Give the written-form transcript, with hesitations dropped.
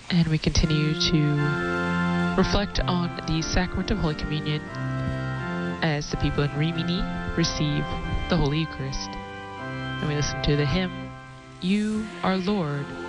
And we continue to reflect on the sacrament of Holy Communion as the people in Rimini receive the Holy Eucharist. And we listen to the hymn, You Are Lord,